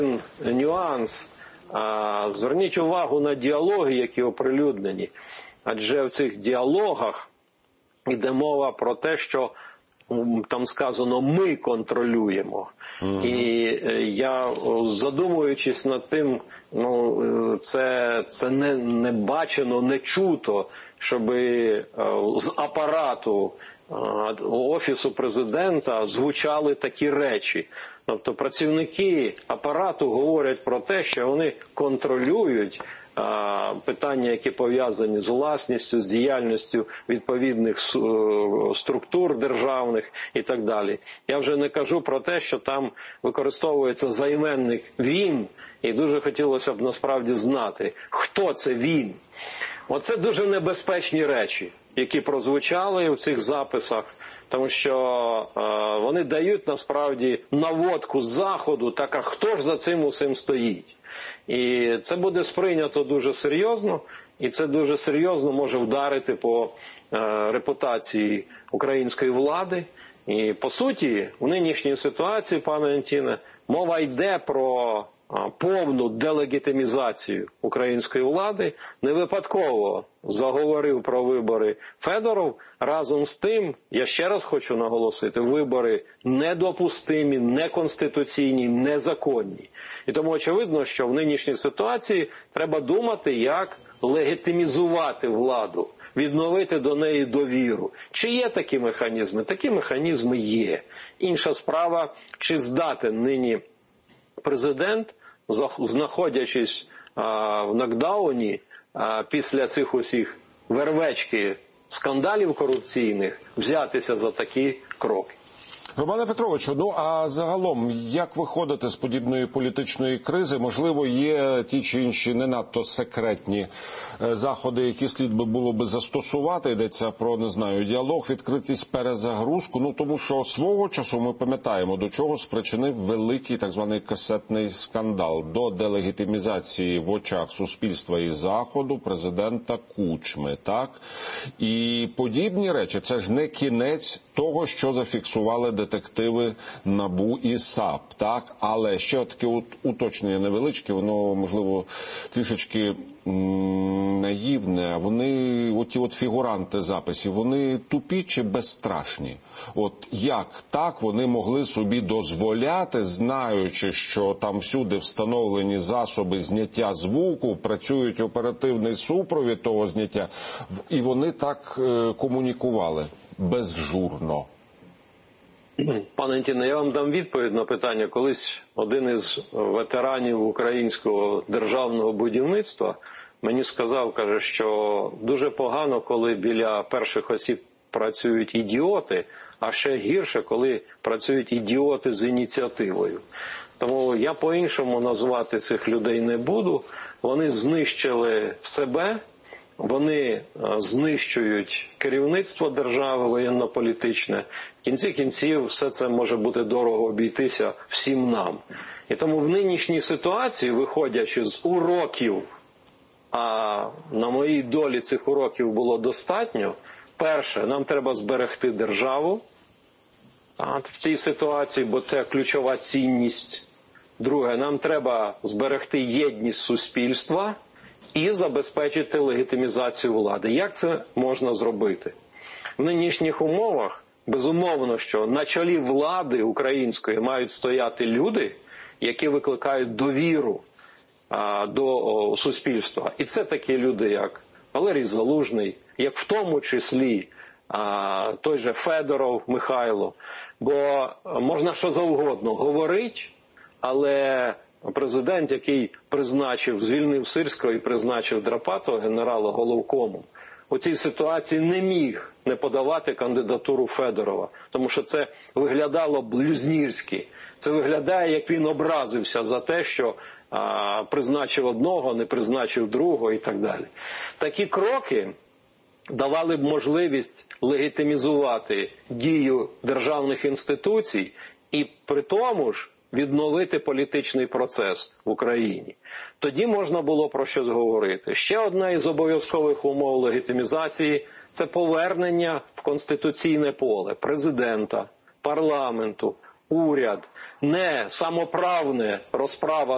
нюанс. Зверніть увагу на діалоги, які оприлюднені. Адже в цих діалогах йде мова про те, що там сказано «ми контролюємо». І я, задумуючись над тим, це не бачено, не чуто, щоб з апарату Офісу Президента звучали такі речі. Тобто працівники апарату говорять про те, що вони контролюють питання, які пов'язані з власністю, з діяльністю відповідних структур державних і так далі. Я вже не кажу про те, що там використовується займенник «він», і дуже хотілося б насправді знати, хто це «він». Оце дуже небезпечні речі, які прозвучали в цих записах, тому що вони дають насправді наводку з Заходу, так а хто ж за цим усім стоїть. І це буде сприйнято дуже серйозно, і це дуже серйозно може вдарити по репутації української влади. І по суті, в нинішній ситуації, пане Антоне, мова йде про повну делегітимізацію української влади. Не випадково заговорив про вибори Федоров. Разом з тим, я ще раз хочу наголосити, вибори недопустимі, неконституційні, незаконні. І тому очевидно, що в нинішній ситуації треба думати, як легітимізувати владу, відновити до неї довіру. Чи є такі механізми? Такі механізми є. Інша справа, чи здатен нині президент, знаходячись в нокдауні після цих усіх вервечки скандалів корупційних, взятися за такі кроки. Романе Петровичу, а загалом, як виходити з подібної політичної кризи? Можливо, є ті чи інші не надто секретні заходи, які слід було би застосувати? Йдеться про, не знаю, діалог, відкритість, перезагрузку. Тому що свого часу ми пам'ятаємо, до чого спричинив великий так званий касетний скандал. До делегітимізації в очах суспільства і Заходу президента Кучми, так? І подібні речі, це ж не кінець того, що зафіксували детективи НАБУ і САП, так? Але ще таке уточнення невеличке, воно, можливо, трішечки наївне. Вони, оті фігуранти записів, вони тупі чи безстрашні? Як так вони могли собі дозволяти, знаючи, що там всюди встановлені засоби зняття звуку, працюють оперативний супровід того зняття, і вони так комунікували безжурно? Пане Антоне, я вам дам відповідь на питання. Колись один із ветеранів українського державного будівництва мені сказав, каже, що дуже погано, коли біля перших осіб працюють ідіоти, а ще гірше, коли працюють ідіоти з ініціативою. Тому я по-іншому назвати цих людей не буду. Вони знищили себе, вони знищують керівництво держави воєнно-політичне. В кінці кінців все це може бути дорого обійтися всім нам. І тому в нинішній ситуації, виходячи з уроків, а на моїй долі цих уроків було достатньо, перше, нам треба зберегти державу в цій ситуації, бо це ключова цінність. Друге, нам треба зберегти єдність суспільства і забезпечити легітимізацію влади. Як це можна зробити? В нинішніх умовах, безумовно, що на чолі влади української мають стояти люди, які викликають довіру до суспільства. І це такі люди, як Валерій Залужний, як в тому числі той же Федоров Михайло. Бо можна що завгодно говорити, але президент, який звільнив Сирського і призначив Драпатого генерала головкомом, у цій ситуації не міг не подавати кандидатуру Федорова, тому що це виглядало блюзнірськи. Це виглядає, як він образився за те, що призначив одного, не призначив другого і так далі. Такі кроки давали б можливість легітимізувати дію державних інституцій і при тому ж відновити політичний процес в Україні. Тоді можна було про щось говорити. Ще одна із обов'язкових умов легітимізації – це повернення в конституційне поле президента, парламенту, уряд, не самоправне розправа